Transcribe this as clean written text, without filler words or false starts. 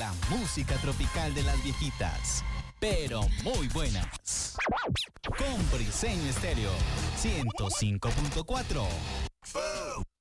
La música tropical de las viejitas, pero muy buenas. Con Briseño Estéreo 105.4.